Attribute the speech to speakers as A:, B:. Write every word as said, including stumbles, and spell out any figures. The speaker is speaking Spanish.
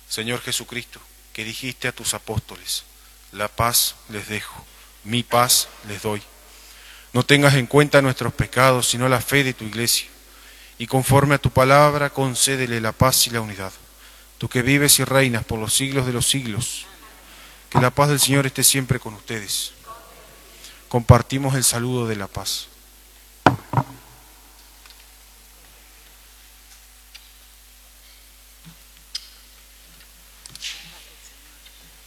A: Señor Jesucristo, que dijiste a tus apóstoles, la paz les dejo, mi paz les doy. No tengas en cuenta nuestros pecados, sino la fe de tu iglesia, y conforme a tu palabra concédele la paz y la unidad. Tú que vives y reinas por los siglos de los siglos, que la paz del Señor esté siempre con ustedes. Compartimos el saludo de la paz.